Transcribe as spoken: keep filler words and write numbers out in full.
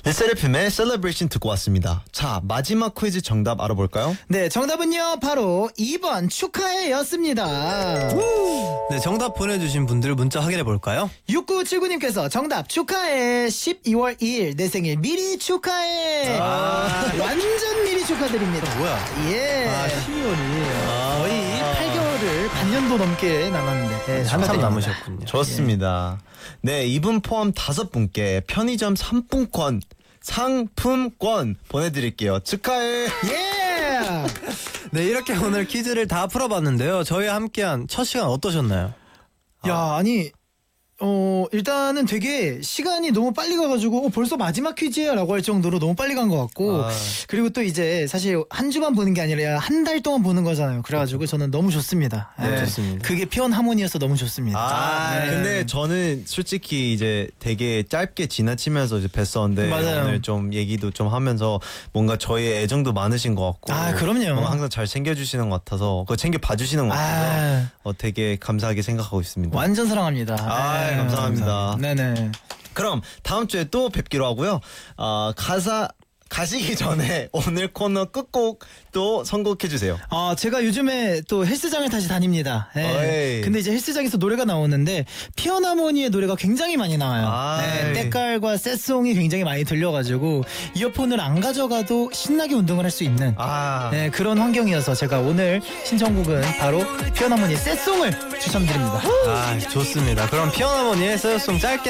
르세르핌의 셀러브레이션 듣고 왔습니다. 자, 마지막 퀴즈 정답 알아볼까요? 네, 정답은요 바로 이 번 축하해였습니다. 네, 정답 보내주신 분들 문자 확인해 볼까요? 육구칠구님께서 정답 축하해. 십이월 이일 내 생일 미리 축하해. 아. 완전 미리 축하드립니다. 뭐야? 예. 아, 십이월이 아. 거의 팔 개월을 반년도 넘게 남았는데 네, 한참 축하드립니다. 남으셨군요. 좋습니다. 네, 이분 포함 다섯 분께 편의점 상품권, 상품권 보내드릴게요. 축하해! 예. 네, 이렇게 오늘 퀴즈를 다 풀어봤는데요. 저희와 함께한 첫 시간 어떠셨나요? 야, 아니 어 일단은 되게 시간이 너무 빨리 가가지고 어, 벌써 마지막 퀴즈야 라고 할 정도로 너무 빨리 간 것 같고 아. 그리고 또 이제 사실 한 주만 보는 게 아니라 한 달 동안 보는 거잖아요. 그래가지고 저는 너무 좋습니다. 네, 예. 좋습니다. 그게 피온 하모니여서 너무 좋습니다. 아, 네. 근데 저는 솔직히 이제 되게 짧게 지나치면서 이제 뵀었는데 맞아요. 오늘 좀 얘기도 좀 하면서 뭔가 저의 애정도 많으신 것 같고 아, 그럼요. 뭔가 항상 잘 챙겨주시는 것 같아서 그거 챙겨 봐주시는 것 같아서 아, 어, 되게 감사하게 생각하고 있습니다. 완전 사랑합니다. 아, 네, 감사합니다. 네네. 그럼 다음 주에 또 뵙기로 하고요. 어, 가사 가시기 전에 오늘 코너 끝곡 또 선곡해 주세요. 아, 제가 요즘에 또 헬스장을 다시 다닙니다. 예. 어이. 근데 이제 헬스장에서 노래가 나오는데 피온 하모니의 노래가 굉장히 많이 나와요. 아이. 네, 때깔과 셋송이 굉장히 많이 들려가지고 이어폰을 안 가져가도 신나게 운동을 할 수 있는 아, 네, 그런 환경이어서 제가 오늘 신청곡은 바로 피온 하모니의 셋송을 추천드립니다. 아, 좋습니다. 그럼 피어나머니의 서요송 짧게